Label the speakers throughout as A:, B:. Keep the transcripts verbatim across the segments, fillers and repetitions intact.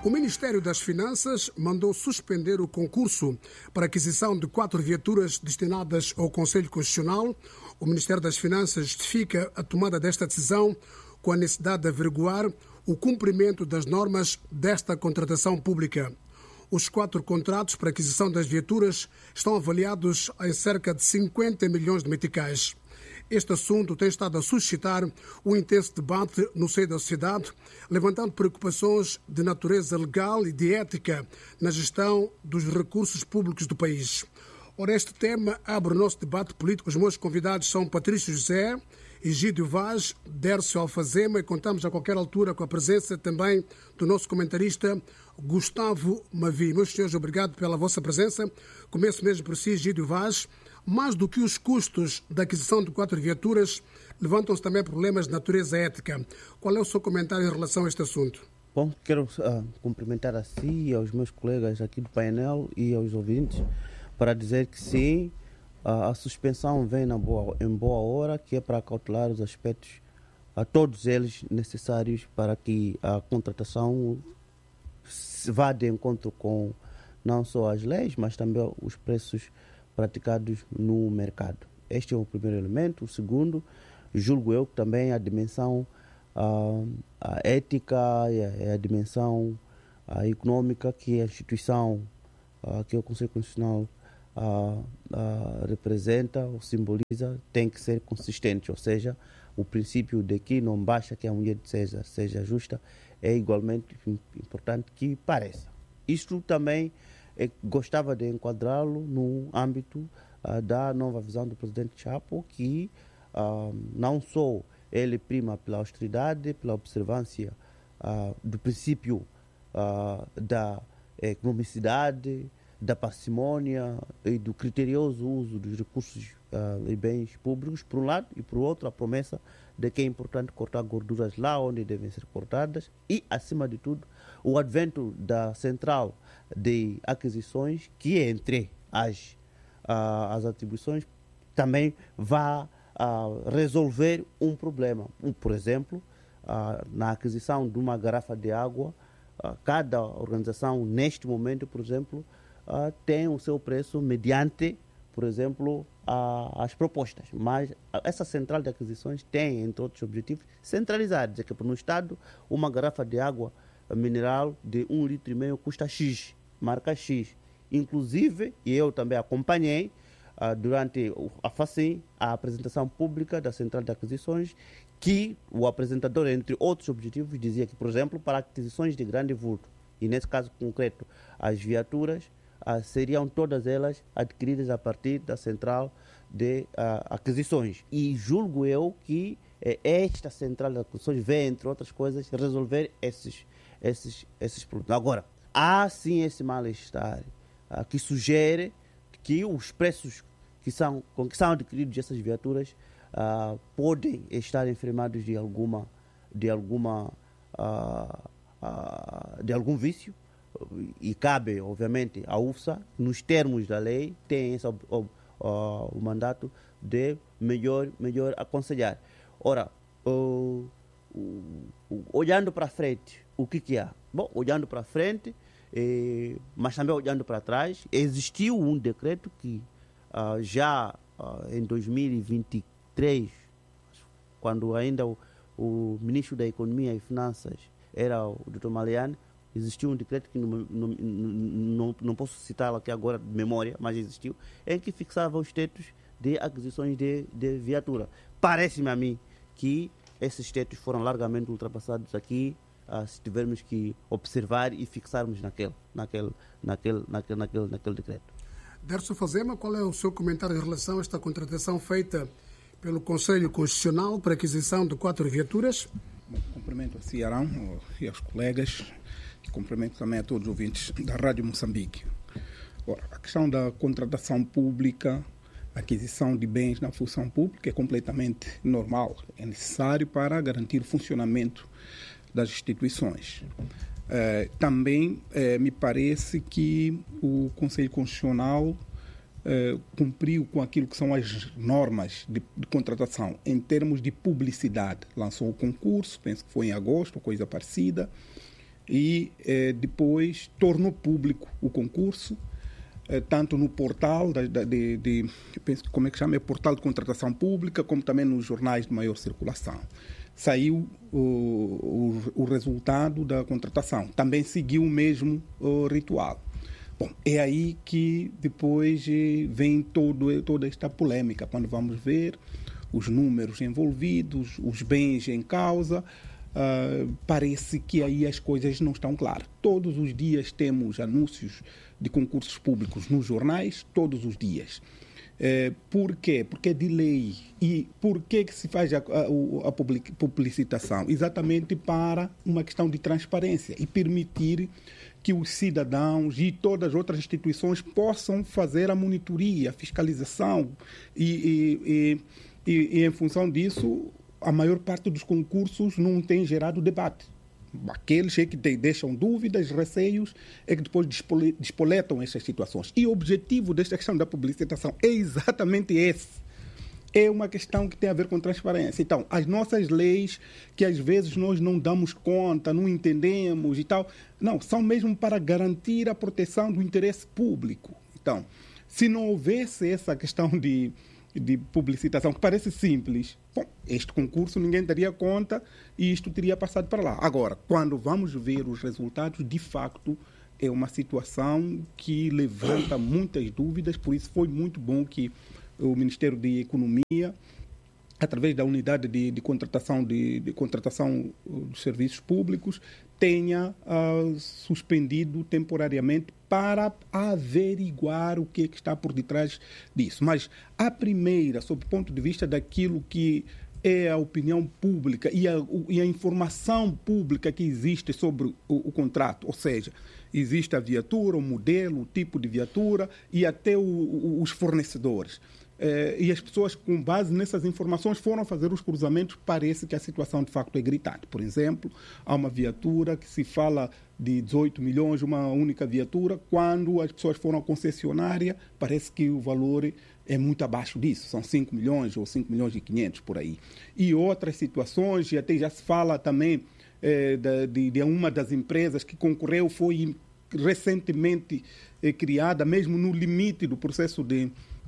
A: O Ministério das Finanças mandou suspender o concurso para aquisição de quatro viaturas destinadas ao Conselho Constitucional. O Ministério das Finanças justifica a tomada desta decisão com a necessidade de averiguar o cumprimento das normas desta contratação pública. Os quatro contratos para aquisição das viaturas estão avaliados em cerca de cinquenta milhões de meticais. Este assunto tem estado a suscitar um intenso debate no seio da sociedade, levantando preocupações de natureza legal e de ética na gestão dos recursos públicos do país. Ora, este tema abre o nosso debate político. Os meus convidados são Patrício José, Egídio Vaz, Dércio Alfazema, e contamos a qualquer altura com a presença também do nosso comentarista Gustavo Mavi. Meus senhores, obrigado pela vossa presença. Começo mesmo por si, Egídio Vaz. Mais do que os custos da aquisição de quatro viaturas, levantam-se também problemas de natureza ética. Qual é o seu comentário em relação a este assunto?
B: Bom, quero uh, cumprimentar a si e aos meus colegas aqui do painel e aos ouvintes para dizer que sim, uh, a suspensão vem na boa, em boa hora, que é para cautelar os aspectos, a todos eles necessários para que a contratação vá de encontro com não só as leis, mas também os preços praticados no mercado. Este é o primeiro elemento. O segundo, julgo eu que também a dimensão uh, a ética e a, a dimensão uh, econômica que a instituição, uh, que o Conselho Constitucional uh, uh, representa ou simboliza, tem que ser consistente. Ou seja, o princípio de que não basta que a mulher seja, seja justa é igualmente importante que pareça. Isto também eu gostava de enquadrá-lo no âmbito uh, da nova visão do presidente Chapo, que uh, não só ele prima pela austeridade, pela observância uh, do princípio uh, da economicidade, da parcimônia e do criterioso uso dos recursos uh, e bens públicos, por um lado, e por outro, a promessa de que é importante cortar gorduras lá onde devem ser cortadas e, acima de tudo, o advento da central de aquisições, que entre as, uh, as atribuições também vai uh, resolver um problema. Um, por exemplo, uh, na aquisição de uma garrafa de água, uh, cada organização, neste momento, por exemplo, uh, tem o seu preço mediante, por exemplo, uh, as propostas. Mas essa central de aquisições tem, entre outros objetivos, centralizar, dizer que no Estado uma garrafa de água mineral de um litro e meio custa X, marca X. Inclusive, e eu também acompanhei uh, durante a FACIM, a apresentação pública da Central de Aquisições, que o apresentador, entre outros objetivos, dizia que, por exemplo, para aquisições de grande vulto, e nesse caso concreto, as viaturas, uh, seriam todas elas adquiridas a partir da Central de uh, Aquisições. E julgo eu que eh, esta Central de Aquisições vem, entre outras coisas, resolver esses Esses, esses problemas. Agora, há sim esse mal-estar uh, que sugere que os preços que são, com que são adquiridos essas viaturas uh, podem estar enfermados de alguma, de alguma, uh, uh, de algum vício, e cabe, obviamente, à U F S A, nos termos da lei, tem esse, uh, uh, o mandato de melhor, melhor aconselhar. Ora, uh, uh, uh, olhando para frente, o que que há? Bom, olhando para frente, eh, mas também olhando para trás, existiu um decreto que uh, já uh, em dois mil e vinte e três, quando ainda o, o ministro da Economia e Finanças era o doutor Maliane, existiu um decreto que não, não, não, não posso citá-lo aqui agora de memória, mas existiu, em que fixava os tetos de aquisições de, de viatura. Parece-me a mim que esses tetos foram largamente ultrapassados aqui, Uh, se tivermos que observar e fixarmos naquele, naquele, naquele, naquele, naquele, naquele decreto.
A: Dércio Alfazema, qual é o seu comentário em relação a esta contratação feita pelo Conselho Constitucional para aquisição de quatro viaturas?
C: Bom, cumprimento a si, Arão, e aos colegas, e cumprimento também a todos os ouvintes da Rádio Moçambique. Ora, a questão da contratação pública, aquisição de bens na função pública é completamente normal, é necessário para garantir o funcionamento das instituições. Eh, também eh, me parece que o Conselho Constitucional eh, cumpriu com aquilo que são as normas de, de contratação em termos de publicidade. Lançou o concurso, penso que foi em agosto, coisa parecida, e eh, depois tornou público o concurso, eh, tanto no portal da, da, de, de, penso, como é que chama? É portal de contratação pública, como também nos jornais de maior circulação. Saiu o, o, o resultado da contratação. Também seguiu o mesmo o ritual. Bom, é aí que depois vem todo, toda esta polêmica, quando vamos ver os números envolvidos, os bens em causa. Uh, parece que aí as coisas não estão claras. Todos os dias temos anúncios de concursos públicos nos jornais, todos os dias. Uh, por quê? Porque é de lei. E por que, que se faz a, a, a publicitação? Exatamente para uma questão de transparência e permitir que os cidadãos e todas as outras instituições possam fazer a monitoria, a fiscalização e, e, e, e, e em função disso, a maior parte dos concursos não tem gerado debate. Aqueles é que deixam dúvidas, receios, é que depois despoletam essas situações. E o objetivo desta questão da publicitação é exatamente esse. É uma questão que tem a ver com transparência. Então, as nossas leis, que às vezes nós não damos conta, não entendemos e tal, não, são mesmo para garantir a proteção do interesse público. Então, se não houvesse essa questão de, de publicitação, que parece simples, bom, este concurso ninguém daria conta e isto teria passado para lá. Agora, quando vamos ver os resultados, de facto, é uma situação que levanta muitas dúvidas, por isso foi muito bom que o Ministério da Economia, através da unidade de, de contratação de, de contratação dos serviços públicos, tenha uh, suspendido temporariamente para averiguar o que, é que está por detrás disso. Mas a primeira, sob o ponto de vista daquilo que é a opinião pública e a, e a informação pública que existe sobre o, o contrato, ou seja, existe a viatura, o modelo, o tipo de viatura e até o, o, os fornecedores. Eh, e as pessoas, com base nessas informações, foram fazer os cruzamentos. Parece que a situação, de facto, é gritante. Por exemplo, há uma viatura que se fala de dezoito milhões, uma única viatura. Quando as pessoas foram à concessionária, parece que o valor é muito abaixo disso. São cinco milhões ou cinco milhões e quinhentos por aí. E outras situações, e até já se fala também eh, de, de uma das empresas que concorreu, foi recentemente eh, criada, mesmo no limite do processo de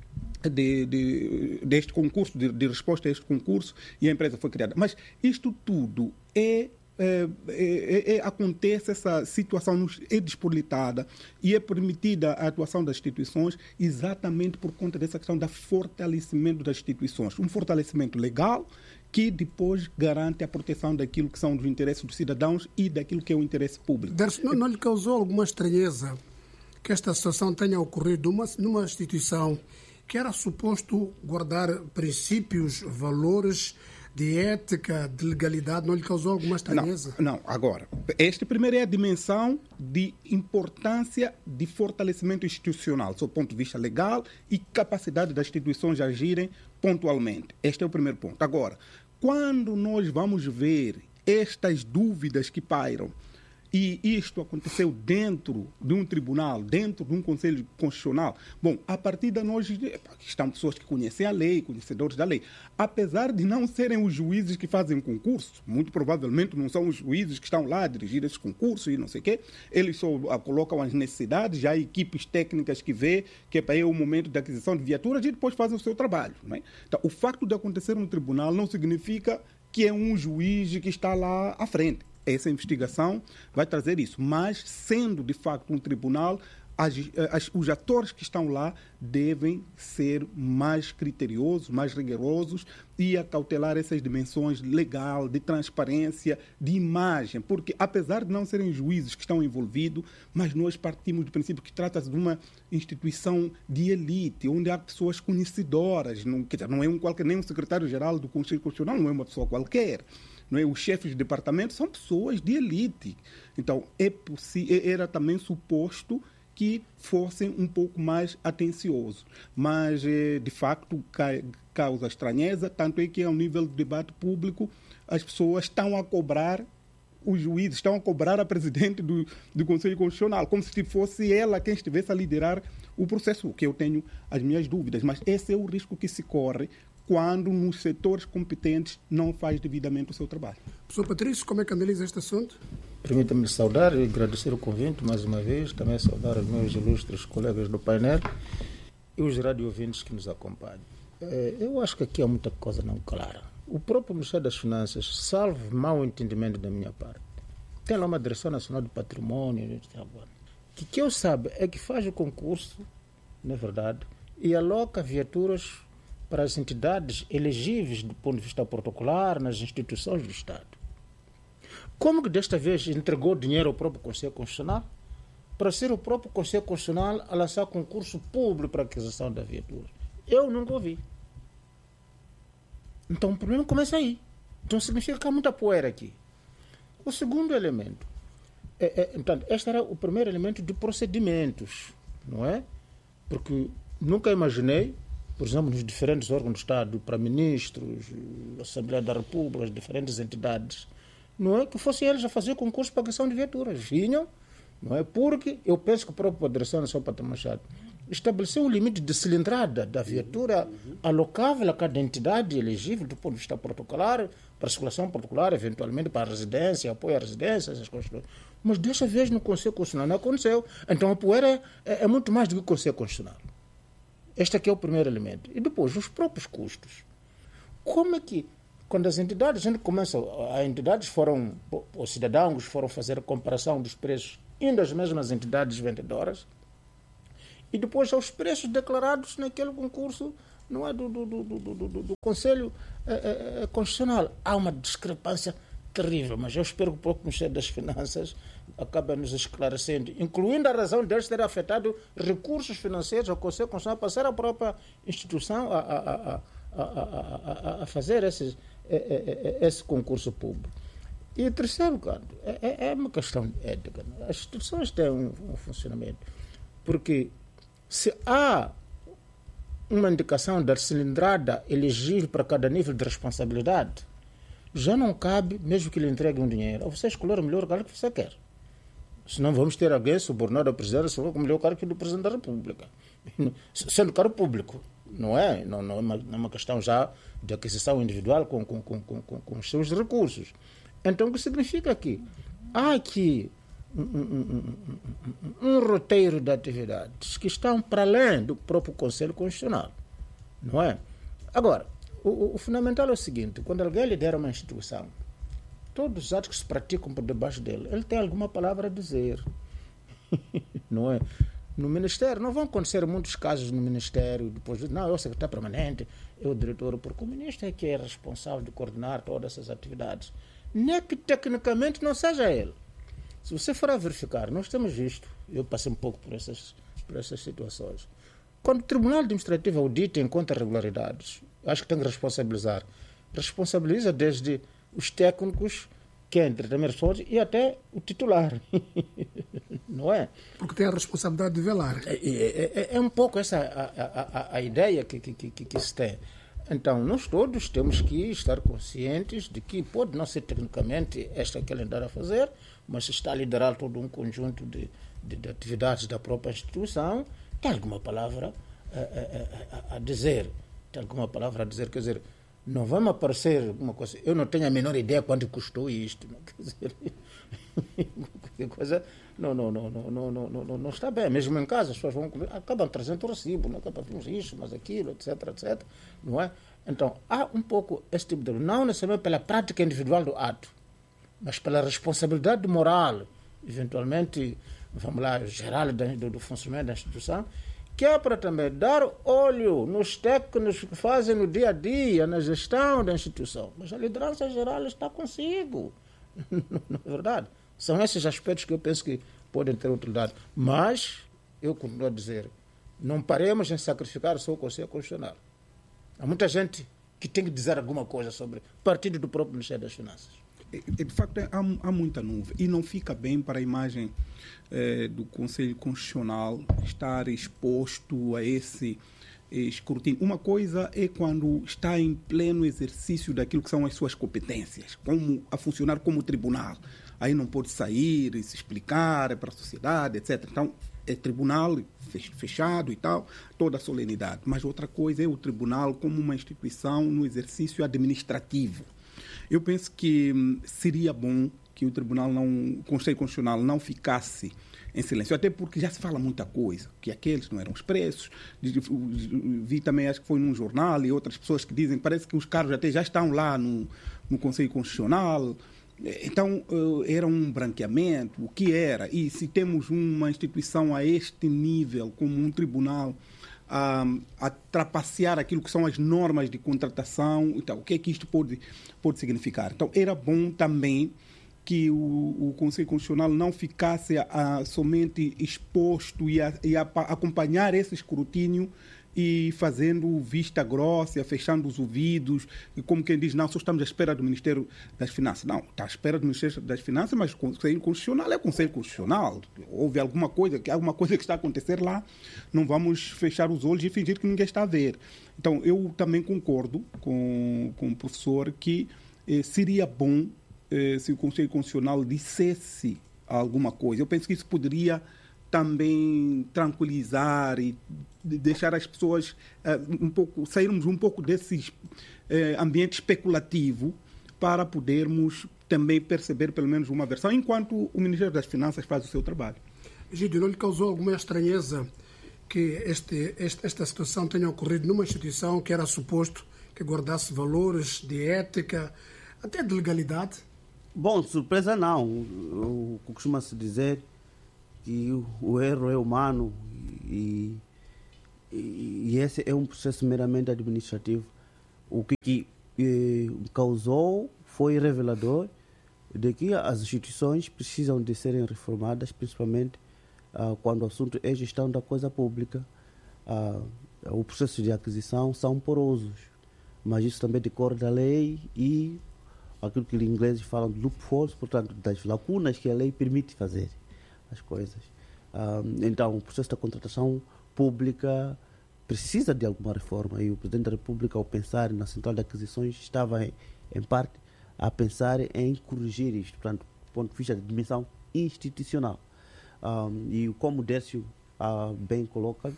C: De, de, deste concurso, de, de resposta a este concurso, e a empresa foi criada. Mas isto tudo é, é, é, é acontece, essa situação é despolitada e é permitida a atuação das instituições exatamente por conta dessa questão do fortalecimento das instituições. Um fortalecimento legal que depois garante a proteção daquilo que são os interesses dos cidadãos e daquilo que é o interesse público.
A: Não, não lhe causou alguma estranheza que esta situação tenha ocorrido numa, numa instituição que era suposto guardar princípios, valores de ética, de legalidade? Não lhe causou alguma estranheza?
C: Não, não. Agora, esta primeiro é a dimensão de importância de fortalecimento institucional, sob o ponto de vista legal e capacidade das instituições de agirem pontualmente. Este é o primeiro ponto. Agora, quando nós vamos ver estas dúvidas que pairam, e isto aconteceu dentro de um tribunal, dentro de um conselho constitucional, bom, a partir de nós estão pessoas que conhecem a lei, conhecedores da lei. Apesar de não serem os juízes que fazem concurso, muito provavelmente não são os juízes que estão lá a dirigir esses concursos e não sei o quê, eles só colocam as necessidades, já há equipes técnicas que vê que é para aí o momento da aquisição de viaturas e depois fazem o seu trabalho. Não é? Então, o facto de acontecer no tribunal não significa que é um juiz que está lá à frente. Essa investigação vai trazer isso. Mas, sendo de facto um tribunal, as, as, os atores que estão lá devem ser mais criteriosos, mais rigorosos e acautelar essas dimensões legal, de transparência, de imagem. Porque, apesar de não serem juízes que estão envolvidos, mas nós partimos do princípio que trata-se de uma instituição de elite, onde há pessoas conhecedoras. Não, quer dizer, não é um qualquer, nem um secretário-geral do Conselho Constitucional, não é uma pessoa qualquer. Não é? Os chefes de departamento são pessoas de elite. Então, é era também suposto que fossem um pouco mais atenciosos. Mas, de facto, causa estranheza, tanto é que, ao nível do debate público, as pessoas estão a cobrar os juízes, estão a cobrar a presidente do, do Conselho Constitucional, como se fosse ela quem estivesse a liderar o processo, que eu tenho as minhas dúvidas. Mas esse é o risco que se corre quando nos setores competentes não faz devidamente o seu trabalho.
A: Professor Patrício, como é que analisa este assunto?
D: Permita-me saudar e agradecer o convite mais uma vez, também saudar os meus ilustres colegas do painel e os radio-ouvintes que nos acompanham. Eu acho que aqui há muita coisa não clara. O próprio Ministério das Finanças, salvo mau entendimento da minha parte, tem lá uma Direção Nacional do Património, que que eu saiba é que faz o concurso, na verdade, e aloca viaturas para as entidades elegíveis do ponto de vista protocolar nas instituições do Estado. Como que desta vez entregou dinheiro ao próprio Conselho Constitucional para ser o próprio Conselho Constitucional a lançar concurso público para a aquisição da viatura? Eu nunca ouvi. Então o problema começa aí. Então significa que há muita poeira aqui. O segundo elemento, é, é, então, este era o primeiro elemento de procedimentos, não é? Porque nunca imaginei, por exemplo, nos diferentes órgãos do Estado, para ministros, Assembleia da República, as diferentes entidades, não é que fossem eles a fazer concurso para a aquisição de viaturas. Vinham, não é? Porque eu penso que o próprio Direção Nacional do Patrimônio estabeleceu um limite de cilindrada da viatura alocável a cada entidade elegível do ponto de vista protocolar, para circulação protocolar, eventualmente para a residência, apoio à residência, essas coisas. Mas desta vez no Conselho Constitucional não aconteceu. Então a poeira é, é muito mais do que o Conselho Constitucional. Este aqui é o primeiro elemento. E depois, os próprios custos. Como é que, quando as entidades, a gente começa, as entidades foram, os cidadãos foram fazer a comparação dos preços indo às mesmas entidades vendedoras, e depois aos preços declarados naquele concurso, não é, do, do, do, do, do, do Conselho é, é, Constitucional. Há uma discrepância terrível, mas eu espero que o próprio Ministério das Finanças acabe nos esclarecendo, incluindo a razão deles ter afetado recursos financeiros ao Conselho Constitucional para ser a própria instituição a, a, a, a, a, a fazer esses, esse concurso público. E o terceiro, cara, é, é uma questão ética. As instituições têm um, um funcionamento, porque se há uma indicação da cilindrada elegível para cada nível de responsabilidade, já não cabe, mesmo que lhe entregue um dinheiro, a você escolher o melhor cargo que você quer. Senão vamos ter alguém subornado ao presidente, se for o melhor cargo que o do Presidente da República. Sendo cargo público, não é? Não, não é uma, não é uma questão já de aquisição individual com, com, com, com, com os seus recursos. Então, o que significa que há aqui um, um, um, um roteiro de atividades que estão para além do próprio Conselho Constitucional, não é? Agora, o, o fundamental é o seguinte: quando alguém lidera uma instituição, todos os atos que se praticam por debaixo dele, ele tem alguma palavra a dizer, não é? No Ministério, não vão acontecer muitos casos no Ministério, depois, não, eu sou secretário permanente, eu diretor, porque o ministro é que é responsável de coordenar todas essas atividades. Nem que tecnicamente não seja ele. Se você for a verificar, nós temos visto, eu passei um pouco por essas, por essas situações. Quando o Tribunal Administrativo audita e encontra irregularidades, acho que tem que responsabilizar. Responsabiliza desde os técnicos, que é entretenimento e até o titular. Não é?
A: Porque tem a responsabilidade de velar.
D: É, é, é um pouco essa a, a, a ideia que, que, que, que se tem. Então, nós todos temos que estar conscientes de que pode não ser tecnicamente esta que ele andar a fazer, mas está a liderar todo um conjunto de, de, de atividades da própria instituição, tem alguma palavra a, a, a, a dizer. Tem alguma palavra a dizer, quer dizer, não vamos aparecer uma coisa, eu não tenho a menor ideia quanto custou isto. Não, quer dizer, coisa, não, não, não, não, não, não, não, não está bem. Mesmo em casa, as pessoas vão comer, acabam trazendo o recibo, não acabam isso, mas aquilo, etc, etc. Não é? Então, há um pouco esse tipo de... Não necessariamente pela prática individual do ato, mas pela responsabilidade moral, eventualmente, vamos lá, geral do, do funcionamento da instituição, que é para também dar olho nos técnicos que fazem no dia a dia, na gestão da instituição. Mas a liderança geral está consigo. Não é verdade? São esses aspectos que eu penso que podem ter utilidade. Mas, eu continuo a dizer, não paremos em sacrificar só o Conselho Constitucional. Há muita gente que tem que dizer alguma coisa sobre o partido do próprio Ministério das Finanças.
C: De facto, há, há muita nuvem e não fica bem para a imagem eh, do Conselho Constitucional estar exposto a esse escrutínio. Uma coisa é quando está em pleno exercício daquilo que são as suas competências, como a funcionar como tribunal. Aí não pode sair e se explicar é para a sociedade, etcétera. Então, é tribunal fechado e tal, toda a solenidade. Mas outra coisa é o tribunal como uma instituição no exercício administrativo. Eu penso que seria bom que o Tribunal não, o Conselho Constitucional não ficasse em silêncio, até porque já se fala muita coisa, que aqueles não eram expressos. Vi também, acho que foi num jornal, e outras pessoas que dizem que parece que os cargos até já estão lá no, no Conselho Constitucional. Então, era um branqueamento, o que era? E se temos uma instituição a este nível, como um tribunal, a, a trapacear aquilo que são as normas de contratação, então, o que é que isto pode, pode significar? Então, era bom também que o, o Conselho Constitucional não ficasse a, a, somente exposto e, a, e a, a acompanhar esse escrutínio e fazendo vista grossa, fechando os ouvidos, e como quem diz, não, só estamos à espera do Ministério das Finanças. Não, está à espera do Ministério das Finanças, mas o Conselho Constitucional é o Conselho Constitucional. Houve alguma coisa, alguma coisa que está a acontecer lá, não vamos fechar os olhos e fingir que ninguém está a ver. Então, eu também concordo com, com o professor que eh, seria bom eh, se o Conselho Constitucional dissesse alguma coisa. Eu penso que isso poderia também tranquilizar e deixar as pessoas uh, um pouco, sairmos um pouco desse uh, ambiente especulativo para podermos também perceber pelo menos uma versão, enquanto o Ministério das Finanças faz o seu trabalho.
A: Egídio, não lhe causou alguma estranheza que este, este, esta situação tenha ocorrido numa instituição que era suposto que guardasse valores de ética, até de legalidade?
B: Bom, surpresa não. O que costuma-se dizer que o erro é humano e, e, e esse é um processo meramente administrativo. O que, que eh, causou foi revelador de que as instituições precisam de serem reformadas, principalmente ah, quando o assunto é gestão da coisa pública. Ah, o processo de aquisição são porosos, mas isso também decorre da lei e aquilo que os ingleses falam de loopholes, portanto, das lacunas que a lei permite fazer as coisas. Um, então, o processo da contratação pública precisa de alguma reforma e o Presidente da República, ao pensar na Central de Aquisições, estava, em, em parte, a pensar em corrigir isto, portanto, do ponto de vista de dimensão institucional. Um, e como o Décio uh, bem coloca,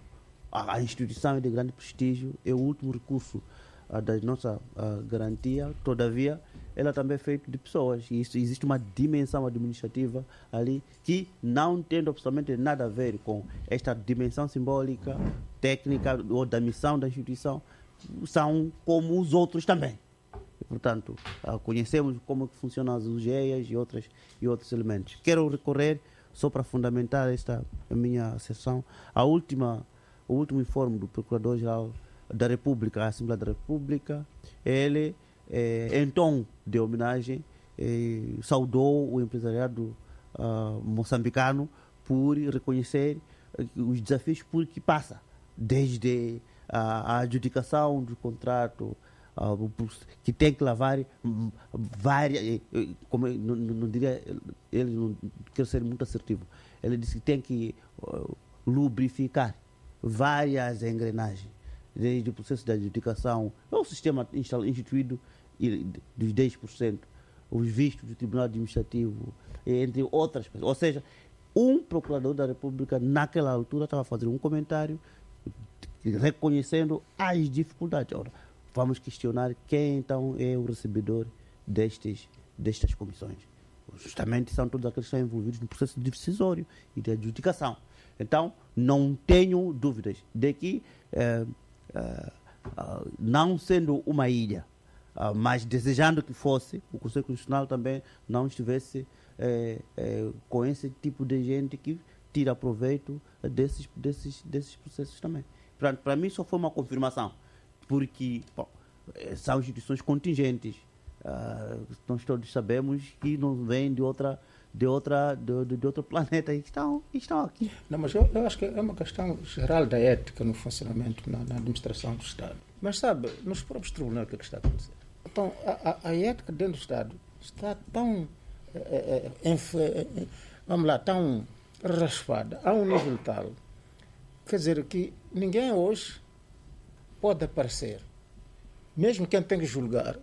B: a, a instituição é de grande prestígio, é o último recurso uh, da nossa uh, garantia, todavia, ela também é feita de pessoas e isso, existe uma dimensão administrativa ali que não tem absolutamente nada a ver com esta dimensão simbólica, técnica ou da missão da instituição, são como os outros também. E, portanto, conhecemos como funcionam as U G E As e, outras, e outros elementos. Quero recorrer, só para fundamentar esta minha sessão, a última, o último informe do Procurador-Geral da República, a Assembleia da República. Ele É, em tom de homenagem, é, saudou o empresariado uh, moçambicano por reconhecer uh, os desafios por que passa, desde uh, a adjudicação do contrato, uh, que tem que lavar um, várias, uh, como eu não, não diria, ele não quer ser muito assertivo, ele disse que tem que uh, lubrificar várias engrenagens, desde o processo de adjudicação, é o sistema instituído dos dez por cento, os vistos do Tribunal Administrativo, entre outras coisas. Ou seja, um procurador da República, naquela altura, estava fazendo um comentário reconhecendo as dificuldades. Ora, vamos questionar quem, então, é o recebedor destes, destas comissões. Justamente são todos aqueles que estão envolvidos no processo decisório e de adjudicação. Então, não tenho dúvidas de que, eh, eh, não sendo uma ilha, Uh, mas desejando que fosse, o Conselho Constitucional também não estivesse eh, eh, com esse tipo de gente que tira proveito desses, desses, desses processos também. Para, para mim só foi uma confirmação, porque bom, são instituições contingentes, uh, nós todos sabemos que não vêm de outra de outra de, de outro planeta e estão, estão aqui.
D: Não, mas eu, eu acho que é uma questão geral da ética no funcionamento, na, na administração do Estado. Mas sabe, nos próprios tribunais, o que, é que está a acontecer? Então, a, a, a ética dentro do Estado está tão, é, é, é, vamos lá, tão raspada, a um nível tal, quer dizer, que ninguém hoje pode aparecer, mesmo quem tem que julgar.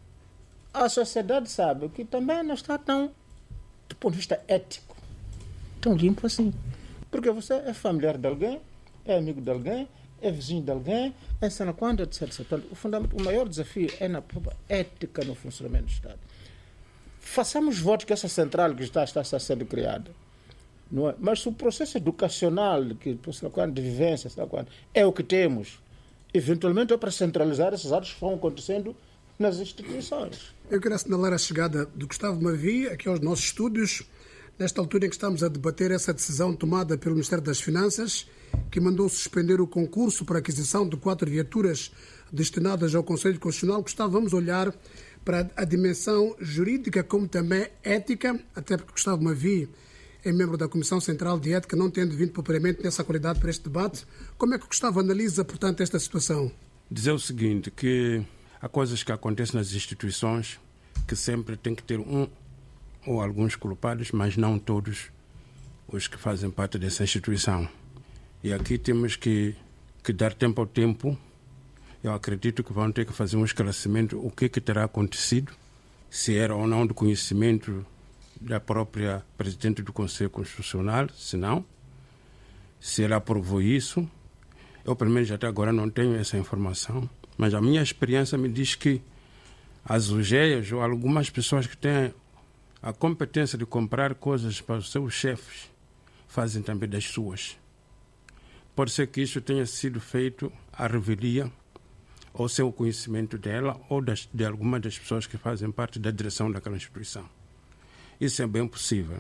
D: A sociedade sabe que também não está tão, do ponto de vista ético, tão limpo assim. Porque você é familiar de alguém, é amigo de alguém, é vizinho de alguém, é sendo quando, etcétera. Portanto, o, fundamento, o maior desafio é na própria ética no funcionamento do Estado. façamos votos que essa central que está, está, está sendo criada. Não é? Mas se o processo educacional, que, de vivência, é o que temos, eventualmente é para centralizar esses atos que vão acontecendo nas instituições.
A: Eu quero assinalar a chegada do Gustavo Mavi aqui aos nossos estúdios, nesta altura em que estamos a debater essa decisão tomada pelo Ministério das Finanças, que mandou suspender o concurso para a aquisição de quatro viaturas destinadas ao Conselho Constitucional. Gustavo, vamos olhar para a dimensão jurídica como também ética, até porque Gustavo Mavi é membro da Comissão Central de Ética, não tendo vindo propriamente nessa qualidade para este debate. Como é que o Gustavo analisa, portanto, esta situação?
E: Dizer o seguinte, que há coisas que acontecem nas instituições que sempre tem que ter um ou alguns culpados, mas não todos os que fazem parte dessa instituição. E aqui temos que, que dar tempo ao tempo. Eu acredito que vão ter que fazer um esclarecimento o que, que terá acontecido, se era ou não do conhecimento da própria Presidente do Conselho Constitucional, se não, se ela aprovou isso. Eu, pelo menos, até agora não tenho essa informação, mas a minha experiência me diz que as U G E S ou algumas pessoas que têm a competência de comprar coisas para os seus chefes fazem também das suas. Pode ser que isso tenha sido feito à revelia ou sem o conhecimento dela ou das, de alguma das pessoas que fazem parte da direção daquela instituição. Isso é bem possível.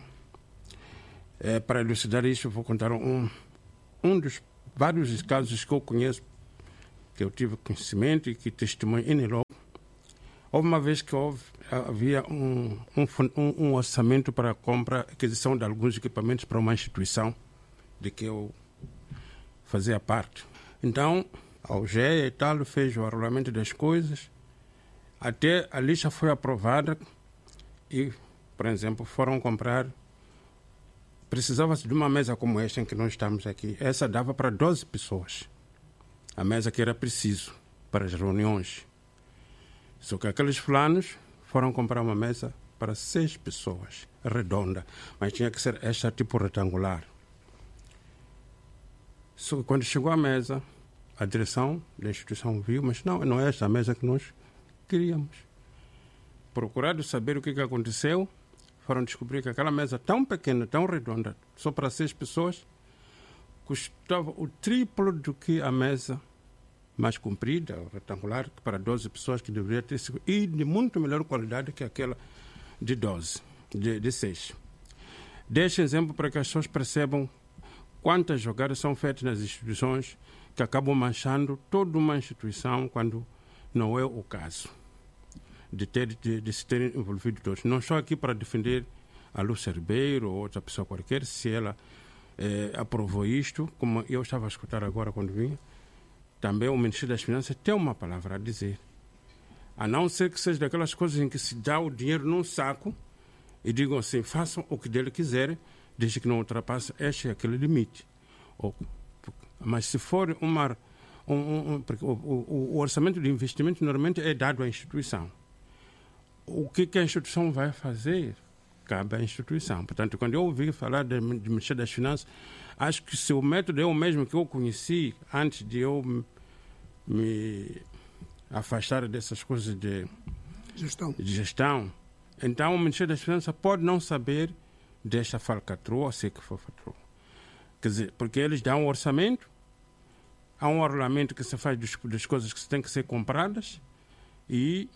E: É, para elucidar isso, vou contar um, um dos vários casos que eu conheço, que eu tive conhecimento e que testemunho em logo. Houve uma vez que houve, havia um, um, um orçamento para a compra, aquisição de alguns equipamentos para uma instituição de que eu fazia parte. Então, a U G E e tal fez o arrolamento das coisas, até a lista foi aprovada e, por exemplo, foram comprar. Precisava-se de uma mesa como esta em que nós estamos aqui. Essa dava para doze pessoas. A mesa que era preciso para as reuniões. Só que aqueles fulanos foram comprar uma mesa para seis pessoas, redonda, mas tinha que ser esta tipo retangular. Só que quando chegou a mesa, a direção da instituição viu, mas não, não é esta a mesa que nós queríamos. Procurado saber o que, que aconteceu, foram descobrir que aquela mesa tão pequena, tão redonda, só para seis pessoas, custava o triplo do que a mesa mais comprida, retangular, para doze pessoas, que deveria ter sido, e de muito melhor qualidade que aquela de doze, de, de seis. Deixe exemplo para que as pessoas percebam quantas jogadas são feitas nas instituições que acabam manchando toda uma instituição quando não é o caso de, ter, de, de se terem envolvido todos. Não estou aqui para defender a Lúcia Ribeiro ou outra pessoa qualquer, se ela eh, aprovou isto, como eu estava a escutar agora quando vinha. Também o Ministério das Finanças tem uma palavra a dizer. A não ser que seja daquelas coisas em que se dá o dinheiro num saco e digam assim, façam o que dele quiserem, desde que não ultrapasse este e aquele limite. Ou, mas se for uma... Um, um, um, o, o, o orçamento de investimento normalmente é dado à instituição. O que, que a instituição vai fazer cabe à instituição. Portanto, quando eu ouvi falar do Ministério das Finanças, acho que se o método é o mesmo que eu conheci antes de eu me afastar dessas coisas de
A: gestão,
E: de gestão, então o Ministério das Finanças pode não saber desta falcatrua, se que for falcatrua. Quer dizer, porque eles dão um orçamento, há um regulamento que se faz das, das coisas que têm que ser compradas e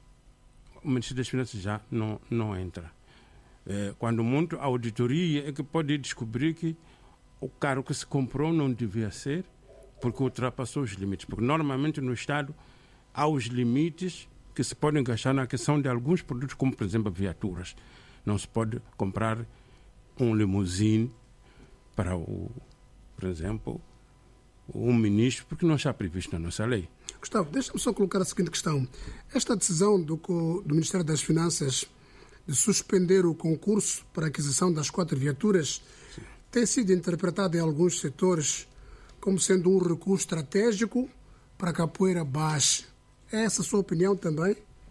E: o Ministério das Finanças já não, não entra. É, quando muito, a auditoria é que pode descobrir que o carro que se comprou não devia ser porque ultrapassou os limites. Porque normalmente no Estado há os limites que se podem gastar na questão de alguns produtos, como por exemplo viaturas. Não se pode comprar um limusine para, o, por exemplo, um ministro, porque não está previsto na nossa lei.
A: Gustavo, deixa-me só colocar a seguinte questão. Esta decisão do, do Ministério das Finanças de suspender o concurso para a aquisição das quatro viaturas Sim. tem sido interpretada em alguns setores como sendo um recurso estratégico para que a poeira baixe. É essa a sua opinião também?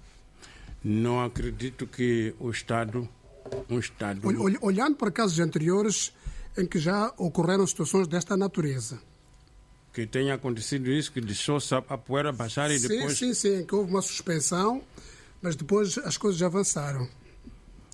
E: Não acredito que o Estado... Um Estado...
A: Olhando para casos anteriores em que já ocorreram situações desta natureza.
E: Que tenha acontecido isso, que deixou a poeira baixar e
A: sim,
E: depois...
A: Sim, sim, que houve uma suspensão, mas depois as coisas já avançaram.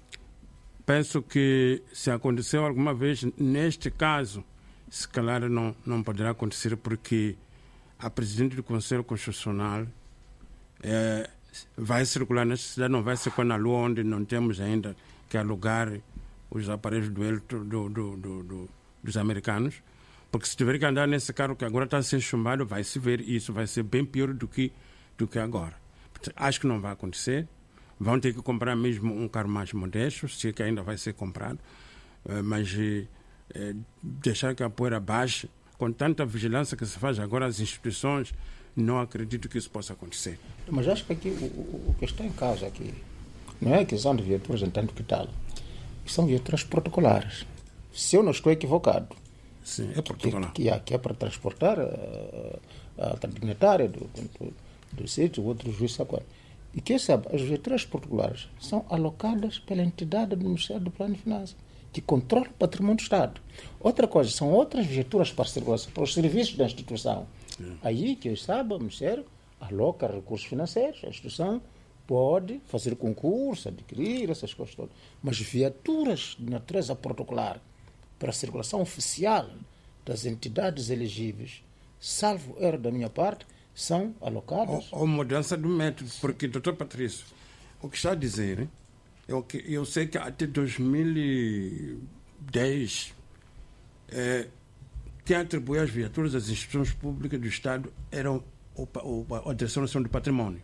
E: penso que se aconteceu alguma vez, neste caso, se calhar não, não poderá acontecer porque a Presidente do Conselho Constitucional é, vai circular nesta cidade, não vai circular na Lua, onde não temos ainda que alugar os aparelhos do, do, do, do, do, dos americanos, porque se tiver que andar nesse carro que agora está a ser chumbado, vai se ver, e isso vai ser bem pior do que, do que agora. Portanto, acho que não vai acontecer. Vão ter que comprar mesmo um carro mais modesto, se é que ainda vai ser comprado, mas é, deixar que a poeira baixe, com tanta vigilância que se faz agora às instituições, não acredito que isso possa acontecer.
D: Mas acho que aqui o, o, o que está em causa aqui não é a aquisição de viaturas em tanto que tal, são viaturas protocolares. Se eu não estou equivocado,
E: sim, é protocolar.
D: Que, que, que é para transportar a, a dignitária do, do, do sítio, o outro juiz agora. E quem sabe, as viaturas protocolares são alocadas pela entidade do Ministério do Plano de Finanças, que controla o patrimônio do Estado. Outra coisa, são outras viaturas para circulação, para os serviços da instituição. Sim. Aí, que eu saiba, o Ministério aloca recursos financeiros, a instituição pode fazer concurso, adquirir essas coisas todas. Mas viaturas de natureza protocolar para a circulação oficial das entidades elegíveis, salvo erro da minha parte, são alocadas.
E: Ou, ou mudança do método, porque, doutor Patrício, o que está a dizer, eu, eu sei que até dois mil e dez, é, quem atribuía as viaturas às instituições públicas do Estado eram o, o, a Direção Nacional do Patrimônio.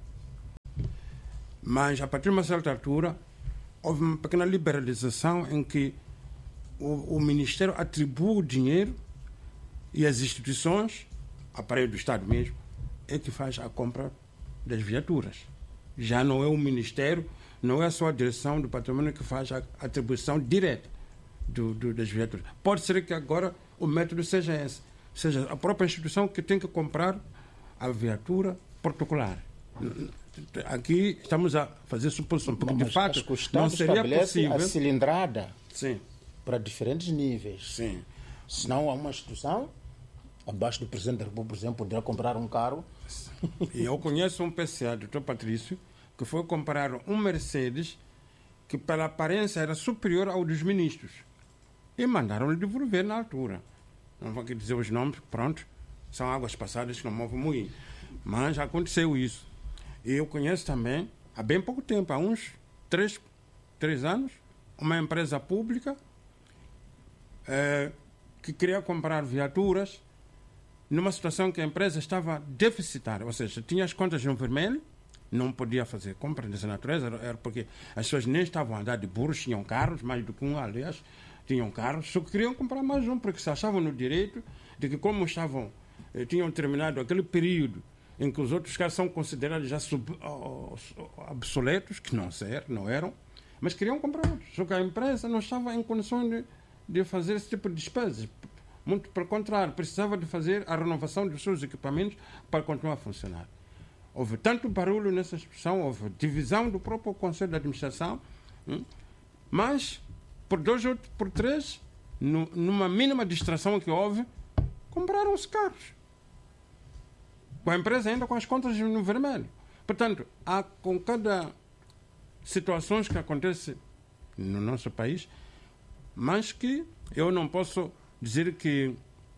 E: Mas, a partir de uma certa altura, houve uma pequena liberalização em que o, o Ministério atribui o dinheiro e as instituições, aparelho do Estado mesmo, é que faz a compra das viaturas. Já não é o Ministério, não é só a Direção do Patrimônio que faz a atribuição direta do, do, das viaturas. Pode ser que agora o método seja esse, seja a própria instituição que tem que comprar a viatura protocolar. Aqui estamos a fazer suposição, porque
D: mas,
E: de fato
D: não
E: seria possível
D: a cilindrada
E: sim.
D: para diferentes níveis.
E: Sim.
D: Senão há uma instituição abaixo do Presidente da República, por exemplo, poderá comprar um carro.
E: E eu conheço um P C A, doutor Patrício, que foi comprar um Mercedes que pela aparência era superior ao dos ministros. E mandaram-lhe devolver na altura. Não vou aqui dizer os nomes, pronto, são águas passadas que não movem moinho. Mas já aconteceu isso. E eu conheço também, há bem pouco tempo, há uns três, três anos, uma empresa pública é, que queria comprar viaturas numa situação que a empresa estava deficitária, ou seja, tinha as contas no vermelho, não podia fazer compra dessa natureza, era porque as pessoas nem estavam a andar de burros, tinham carros, mais do que um, aliás, tinham carros, só queriam comprar mais um, porque se achavam no direito de que como estavam, eh, tinham terminado aquele período em que os outros carros são considerados já sub, oh, obsoletos, que não, ser, não eram, mas queriam comprar outros, só que a empresa não estava em condições de, de fazer esse tipo de despesas. Muito pelo contrário, precisava de fazer a renovação dos seus equipamentos para continuar a funcionar. Houve tanto barulho nessa discussão, houve divisão do próprio Conselho de Administração, hein? Mas, por dois ou por três, no, numa mínima distração que houve, compraram os carros. Com a empresa ainda com as contas no vermelho. Portanto, há com cada situação que acontece no nosso país, mas que eu não posso dizer que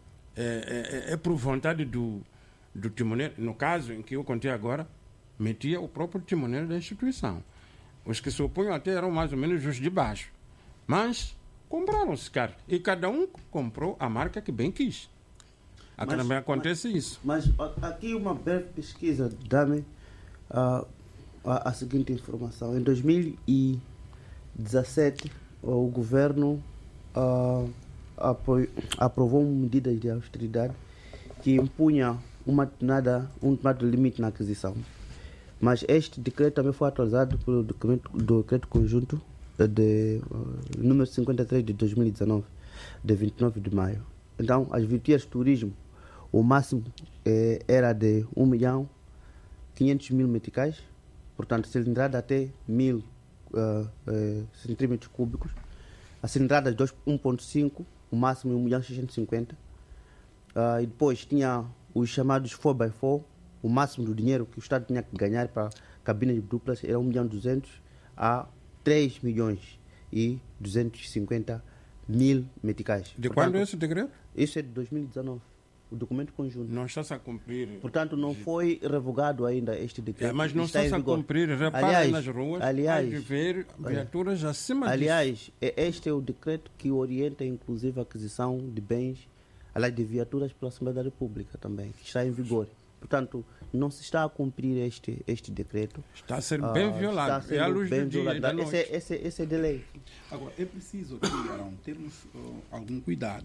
E: é, é, é por vontade do, do timoneiro, no caso em que eu contei agora, metia o próprio timoneiro da instituição. Os que se opunham até eram mais ou menos os de baixo. Mas compraram os carros. E cada um comprou a marca que bem quis. Aqui também acontece
B: mas,
E: isso.
B: Mas aqui uma breve pesquisa dá-me uh, a, a seguinte informação. Em dois mil e dezassete, o governo uh, aprovou medidas de austeridade que impunha uma determinada, um determinado limite na aquisição. Mas este decreto também foi atualizado pelo documento, do decreto conjunto de, uh, número cinquenta e três de dois mil e dezanove, de vinte e nove de maio. Então, as viaturas de turismo, o máximo eh, era de um milhão e quinhentos mil meticais, portanto, cilindrada até mil uh, uh, centímetros cúbicos. A cilindrada de um ponto cinco, o máximo um milhão e seiscentos e cinquenta. Uh, e depois tinha os chamados quatro por quatro, o máximo do dinheiro que o Estado tinha que ganhar para cabines duplas era um milhão e duzentos a três milhões. e duzentos e cinquenta mil meticais.
E: De
B: Portanto,
E: quando é esse decreto?
B: Isso é de dois mil e dezenove, o documento conjunto.
E: Não está-se a cumprir.
B: Portanto, não foi revogado ainda este decreto.
E: É, mas não
B: está
E: está-se
B: em
E: a
B: vigor.
E: cumprir. Repara
B: Aliás,
E: nas ruas,
B: aliás,
E: há de ver viaturas acima
B: Aliás,
E: disso.
B: é- este é o decreto que orienta, inclusive, a aquisição de bens, aliás, de viaturas pela Assembleia da República também, que está em vigor. Portanto, não se está a cumprir este, este decreto.
E: Está a ser bem
B: Ah,
E: violado.
B: está
E: É à
B: sendo
E: luz
B: bem
E: do dia e da
B: violado.
E: noite.
B: Esse, é- esse, é- esse é de lei.
C: Agora, é preciso aqui, Arão, termos uh, algum cuidado.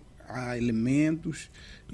C: Há elementos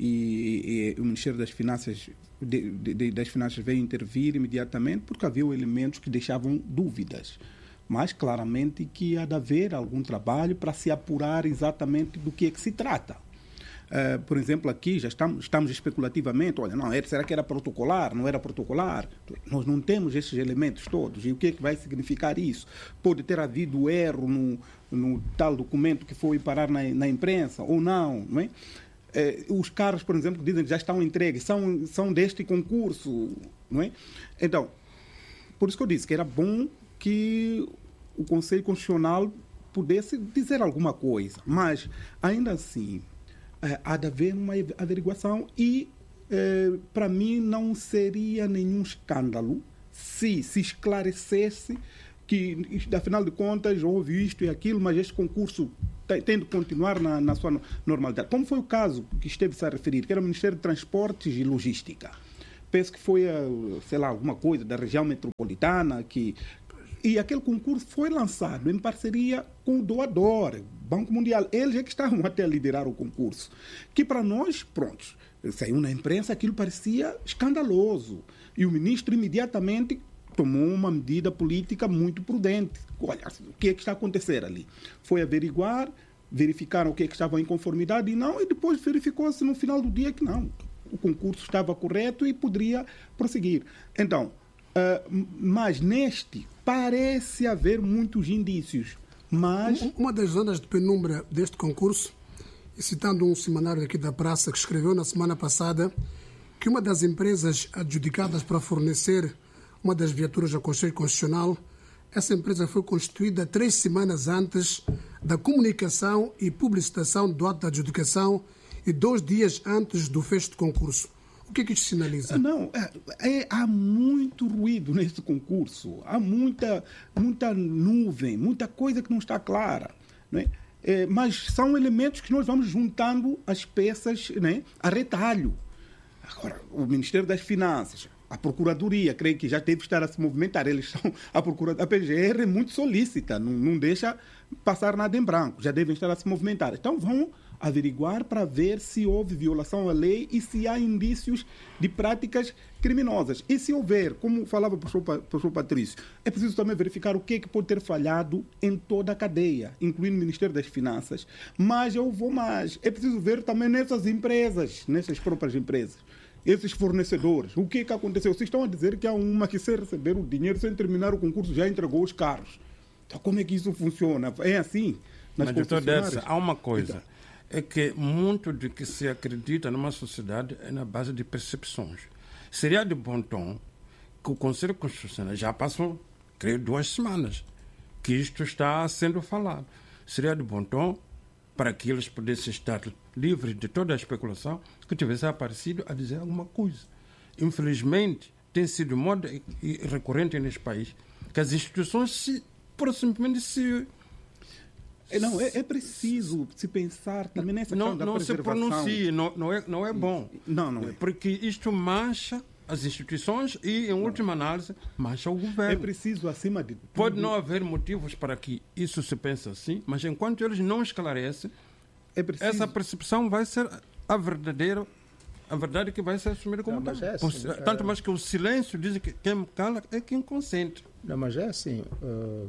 C: e, e o Ministério das Finanças, de, de- de- das Finanças veio intervir imediatamente porque havia elementos que deixavam dúvidas. Mas, claramente, que há de haver algum trabalho para se apurar exatamente do que é que se trata. Uh, por exemplo, aqui já estamos, estamos especulativamente, olha, não, era- será que era protocolar? Não era protocolar? Nós não temos esses elementos todos. E o que é que vai significar isso? Pode ter havido erro no, no tal documento que foi parar na, na imprensa ou não, não é? Eh, os carros, por exemplo, que dizem que já estão entregues, são, são deste concurso, não é? Então, por isso que eu disse que era bom que o Conselho Constitucional pudesse dizer alguma coisa, mas, ainda assim, eh, há de haver uma averiguação e, eh, para mim, não seria nenhum escândalo se se esclarecesse que, isto, afinal de contas, houve isto e aquilo, mas este concurso tem, tem de continuar na, na sua normalidade. Como foi o caso que esteve-se a referir, que era o Ministério de Transportes e Logística. Penso que foi, sei lá, alguma coisa da região metropolitana que... E aquele concurso foi lançado em parceria com o doador, Banco Mundial. Eles é que estavam até a liderar o concurso. Que para nós, pronto, saiu na imprensa, aquilo parecia escandaloso. E o ministro imediatamente tomou uma medida política muito prudente. Olha, o que é que está a acontecer ali? Foi averiguar, verificaram o que é que estava em conformidade e não, e depois verificou-se no final do dia que não. O concurso estava correto e poderia prosseguir. Então, uh, mas neste parece haver muitos indícios. Mas...
A: Uma das zonas de penumbra deste concurso, e citando um semanário aqui da praça que escreveu na semana passada, que uma das empresas adjudicadas para fornecer uma das viaturas ao Conselho Constitucional, essa empresa foi constituída três semanas antes da comunicação e publicitação do ato da adjudicação e dois dias antes do fecho do concurso. O que é que isto sinaliza?
C: Não, é, é, há muito ruído nesse concurso, há muita, muita nuvem, muita coisa que não está clara, não é? É, mas são elementos que nós vamos juntando as peças, né, a retalho. Agora, o Ministério das Finanças, a Procuradoria, creio que já teve que estar a se movimentar. Eles são, a, Procura, a P G R é muito solícita, não, não deixa passar nada em branco, já devem estar a se movimentar. Então vão averiguar para ver se houve violação à lei e se há indícios de práticas criminosas. E se houver, como falava o professor, professor Patrício, é preciso também verificar o que é que pode ter falhado em toda a cadeia, incluindo o Ministério das Finanças. Mas eu vou mais, é preciso ver também nessas empresas, nessas próprias empresas, esses fornecedores. O que é que aconteceu? Vocês estão a dizer que há uma que, sem receber o dinheiro, sem terminar o concurso, já entregou os carros. Então, como é que isso funciona? É assim? Nas
E: Mas, doutor
C: concessionárias?
E: Dessa, há uma coisa. É que muito de que se acredita numa sociedade é na base de percepções. Seria de bom tom que o Conselho Constitucional já passou, creio, duas semanas que isto está sendo falado. Seria de bom tom para que eles pudessem estar livres de toda a especulação, que tivesse aparecido a dizer alguma coisa. Infelizmente, tem sido moda e recorrente neste país que as instituições se, por simplesmente se...
C: Não, é, é preciso se pensar também nessa
E: não,
C: questão da
E: não se
C: preservação.
E: pronuncie, não, não, é, não é bom.
C: Não, não é.
E: Porque isto mancha as instituições e, em última análise, mancha o governo.
C: É preciso, acima de tudo...
E: Pode não haver motivos para que isso se pense assim, mas enquanto eles não esclarecem,
C: é preciso...
E: essa percepção vai ser a verdadeira, a verdade que vai ser assumida como
D: não,
E: tal.
D: é assim, é...
E: Tanto mais que o silêncio diz que quem cala é quem consente.
D: Não, mas é assim, uh,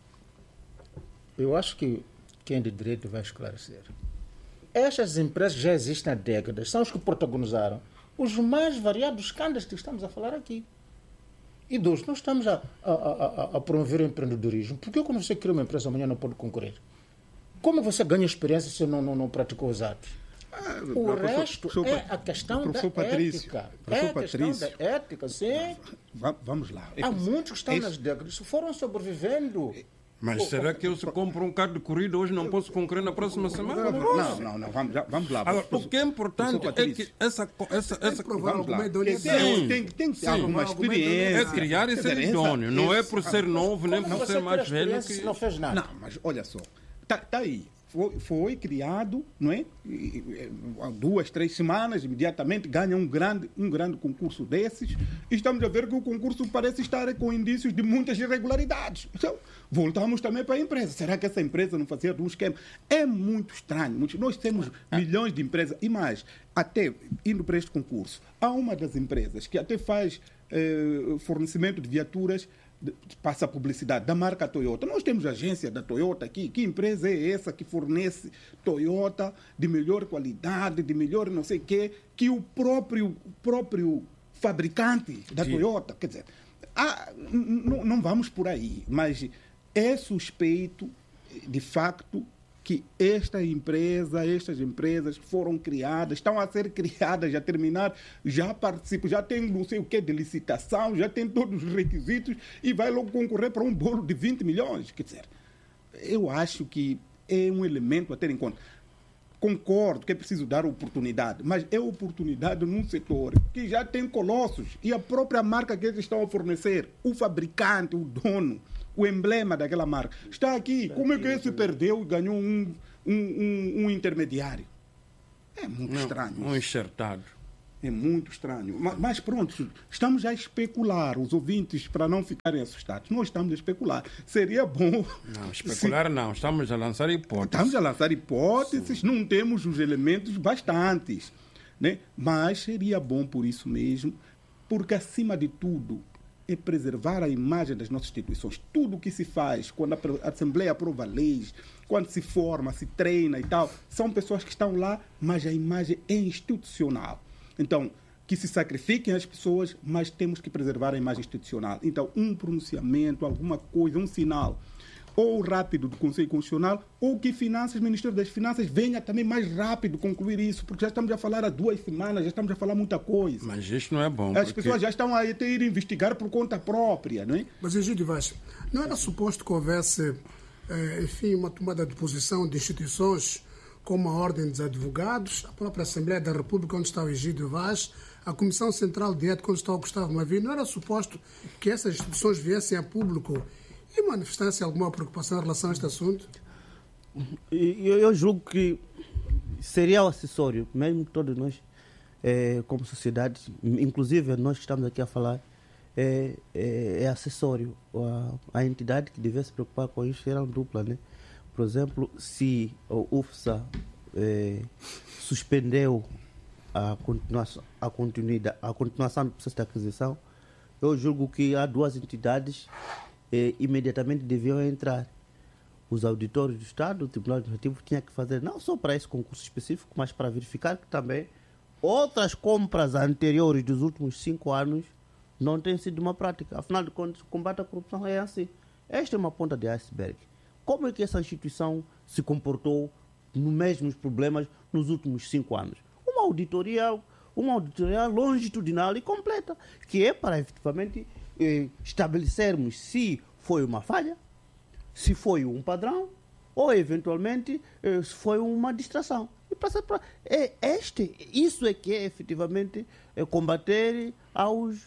D: eu acho que quem de direito vai esclarecer. Estas empresas já existem há décadas, são os que protagonizaram os mais variados escândalos que estamos a falar aqui. E dois, nós estamos a, a, a, a promover o empreendedorismo. Por que quando você cria uma empresa amanhã não pode concorrer? Como você ganha experiência se não, não, não praticou os atos?
C: Ah,
D: o
C: professor,
D: resto
C: professor,
D: é a questão da
C: Patrício,
D: ética.
C: professor
D: É a questão
C: Patrício,
D: da ética, sim.
C: Va- Vamos lá. É
D: Há
C: preciso-
D: muitos que estão
C: é-
D: nas décadas, foram sobrevivendo.
E: Mas será que eu se compro um carro de corrida hoje não posso concorrer na próxima semana?
C: Não, não, não, vamos, já, vamos lá.
E: Agora, o que é importante é que essa... essa, essa
C: vamos lá.
A: Tem,
C: tem, tem, tem que ter alguma experiência.
E: É criar e ser idôneo. Não é por ser novo, nem por ser mais velho que...
D: Não fez nada.
C: Não, mas olha só. Tá, tá aí. Foi, foi criado, não é? E, e, há duas, três semanas, imediatamente ganha um grande, um grande concurso desses. E estamos a ver que o concurso parece estar com indícios de muitas irregularidades. Então, voltamos também para a empresa. Será que essa empresa não fazia um esquema? É muito estranho. Muito, nós temos milhões de empresas. E mais, até indo para este concurso, há uma das empresas que até faz eh, fornecimento de viaturas, passa a publicidade da marca Toyota. Nós temos agência da Toyota aqui. Que empresa é essa que fornece Toyota de melhor qualidade, de melhor não sei o quê, que o próprio, próprio fabricante da Sim. Toyota? Quer dizer, ah, não vamos por aí, mas é suspeito, de facto, que esta empresa, estas empresas foram criadas, estão a ser criadas, a terminar, já participam, já tem não sei o que de licitação, já tem todos os requisitos e vai logo concorrer para um bolo de vinte milhões. Quer dizer, eu acho que é um elemento a ter em conta. Concordo que é preciso dar oportunidade, mas é oportunidade num setor que já tem colossos e a própria marca que eles estão a fornecer, o fabricante, o dono, o emblema daquela marca, está aqui. Como é que esse perdeu e ganhou um, um, um, um intermediário? É muito
E: Não,
C: estranho.
E: Um enxertado.
C: É muito estranho. Mas, mas pronto, estamos a especular, os ouvintes, para não ficarem assustados. Nós estamos a especular. Seria bom...
E: Não, especular se... não. Estamos a lançar hipóteses.
C: Estamos a lançar hipóteses, Sim. não temos os elementos bastantes. Né? Mas seria bom por isso mesmo, porque, acima de tudo, é preservar a imagem das nossas instituições. Tudo o que se faz, quando a Assembleia aprova leis, quando se forma, se treina e tal, são pessoas que estão lá, mas a imagem é institucional. Então, que se sacrifiquem as pessoas, mas temos que preservar a imagem institucional. Então, um pronunciamento, alguma coisa, um sinal, ou rápido do Conselho Constitucional, ou que Finanças, o Ministério das Finanças venha também mais rápido concluir isso, porque já estamos a falar há duas semanas, já estamos a falar muita coisa.
E: Mas isto não é bom.
C: As
E: porque...
C: pessoas já estão a ir investigar por conta própria, não é?
A: Mas, Egídio Vaz, não era suposto que houvesse, enfim, uma tomada de posição de instituições como a Ordem dos Advogados, a própria Assembleia da República, onde está o Egídio Vaz, a Comissão Central de Ética, onde está o Gustavo Mavio? Não era suposto que essas instituições viessem a público e manifestasse alguma preocupação em relação a este assunto?
B: Eu, eu julgo que seria o acessório, mesmo que todos nós, é, como sociedade, inclusive nós que estamos aqui a falar, é, é, é acessório. A, a entidade que devia se preocupar com isso era dupla, né? Por exemplo, se o U F S A é, suspendeu a continuação, a, continuidade, a continuação do processo de aquisição, eu julgo que há duas entidades Eh, imediatamente deviam entrar. Os auditores do Estado, o Tribunal Administrativo, tinha que fazer não só para esse concurso específico, mas para verificar que também outras compras anteriores dos últimos cinco anos não têm sido uma prática. Afinal de contas, o combate à corrupção é assim. Esta é uma ponta de iceberg. Como é que essa instituição se comportou nos mesmos problemas nos últimos cinco anos? Uma auditoria, uma auditoria longitudinal e completa, que é para efetivamente estabelecermos se foi uma falha, se foi um padrão ou eventualmente se foi uma distração. E passar para é este, isso é que é efetivamente é combater aos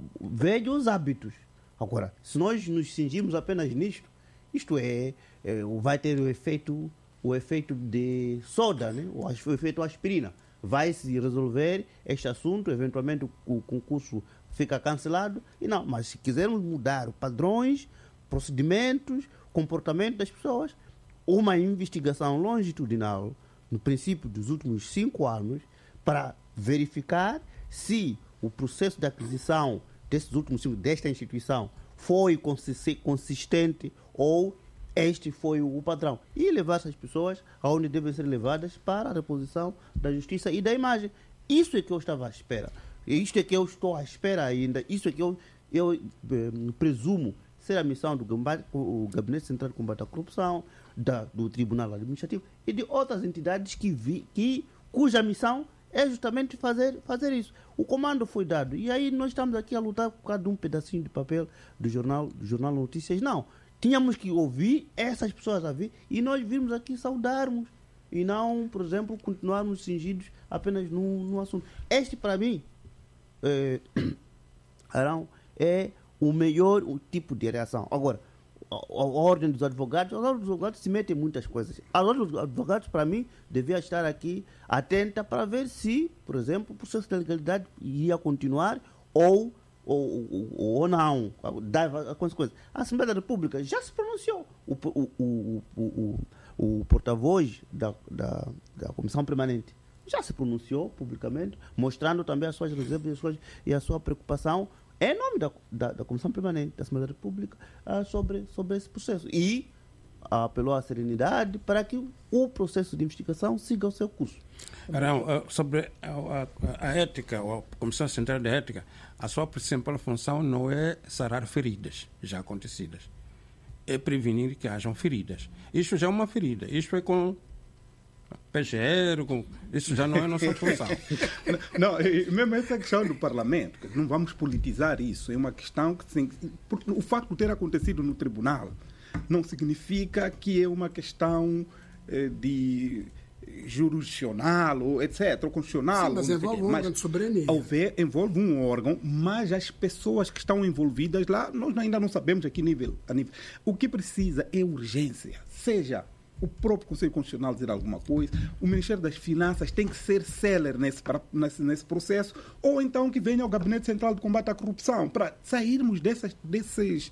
B: velhos hábitos. Agora, se nós nos cingimos apenas nisto, isto é, é vai ter o efeito, o efeito de soda, né? o, o efeito aspirina. Vai se resolver este assunto, eventualmente o, o concurso fica cancelado. E não, mas se quisermos mudar padrões, procedimentos, comportamento das pessoas, uma investigação longitudinal, no princípio dos últimos cinco anos, para verificar se o processo de aquisição desses últimos cinco, desta instituição foi consistente ou este foi o padrão. E levar essas pessoas aonde devem ser levadas para a reposição da justiça e da imagem. Isso é que eu estava à espera. Isto é que eu estou à espera ainda. Isso é que eu, eu eh, presumo ser a missão do Gabinete, o Gabinete Central de Combate à Corrupção, da, do Tribunal Administrativo e de outras entidades que vi, que, cuja missão é justamente fazer, fazer isso. O comando foi dado. E aí nós estamos aqui a lutar por causa de um pedacinho de papel do jornal, do jornal Notícias. Não. tínhamos que ouvir essas pessoas a vir e nós virmos aqui saudarmos e não, por exemplo, continuarmos cingidos apenas no, no assunto. Este, para mim, é, Arão, é o melhor o tipo de reação. Agora, a, a ordem dos advogados, a ordem dos advogados se mete em muitas coisas. A ordem dos advogados, para mim, devia estar aqui atenta para ver se, por exemplo, o processo de legalidade ia continuar ou Ou, ou, ou não, dava a consequência. A Assembleia da República já se pronunciou. O, o, o, o, o, o porta-voz da, da, da Comissão Permanente já se pronunciou publicamente, mostrando também as suas reservas e, as suas, e a sua preocupação em nome da, da, da Comissão Permanente da Assembleia da República uh, sobre, sobre esse processo. E uh, apelou à serenidade para que o processo de investigação siga o seu curso.
E: Arão, sobre a, a, a ética, a Comissão Central de Ética, a sua principal função não é sarar feridas já acontecidas, é prevenir que hajam feridas. Isto já é uma ferida, isto é com P G R, com... isso já não é a nossa função.
C: Não, mesmo essa questão do Parlamento, não vamos politizar isso, é uma questão que tem, porque o facto de ter acontecido no tribunal não significa que é uma questão eh, de jurisdicional, ou etc, ou constitucional.
A: Sim, mas envolve um órgão de soberania.
C: Houver, envolve um órgão, mas as pessoas que estão envolvidas lá, nós ainda não sabemos a que nível. A nível. O que precisa é urgência. Seja o próprio Conselho Constitucional dizer alguma coisa, o Ministério das Finanças tem que ser célere nesse, nesse, nesse processo, ou então que venha o Gabinete Central de Combate à Corrupção, para sairmos dessas, desses,